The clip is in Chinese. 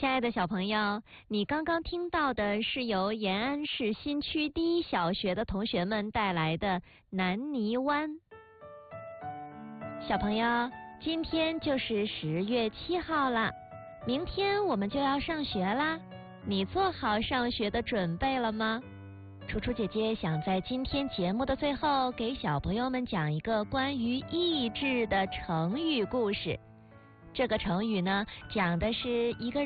亲爱的小朋友，你刚刚听到的是由延安市新区第一小学的同学们带来的《南泥湾》。小朋友，今天就是10月7号了，明天我们就要上学啦。你做好上学的准备了吗？楚楚姐姐想在今天节目的最后给小朋友们讲一个关于益智的成语故事。这个成语呢，讲的是一个